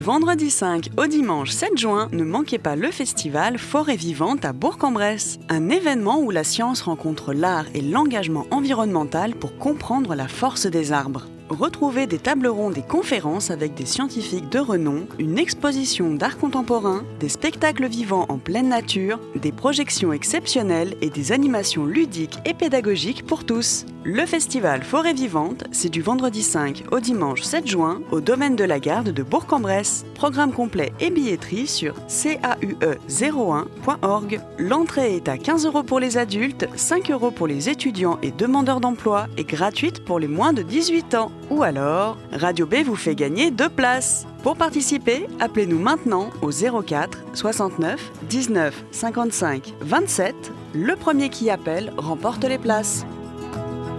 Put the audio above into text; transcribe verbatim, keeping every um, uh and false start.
Vendredi cinq au dimanche sept juin, ne manquez pas le festival Forêt vivante à Bourg-en-Bresse. Un événement où la science rencontre l'art et l'engagement environnemental pour comprendre la force des arbres. Retrouvez des tables rondes et conférences avec des scientifiques de renom, une exposition d'art contemporain, des spectacles vivants en pleine nature, des projections exceptionnelles et des animations ludiques et pédagogiques pour tous. Le festival Forêt vivante, c'est du vendredi cinq au dimanche sept juin au domaine de la Garde de Bourg-en-Bresse. Programme complet et billetterie sur c a u e zéro un point org. L'entrée est à quinze euros pour les adultes, cinq euros pour les étudiants et demandeurs d'emploi et gratuite pour les moins de dix-huit ans. Ou alors, Radio B vous fait gagner deux places. Pour participer, appelez-nous maintenant au zéro quatre soixante-neuf dix-neuf cinquante-cinq vingt-sept. Le premier qui appelle remporte les places.